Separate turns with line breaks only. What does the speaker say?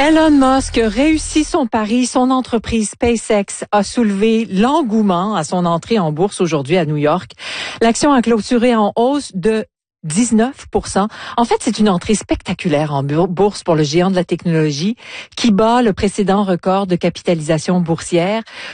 Elon Musk réussit son pari. Son entreprise SpaceX a soulevé l'engouement à son entrée en bourse aujourd'hui à New York. L'action a clôturé en hausse de 19%. En fait, c'est une entrée spectaculaire en bourse pour le géant de la technologie qui bat le précédent record de capitalisation boursière.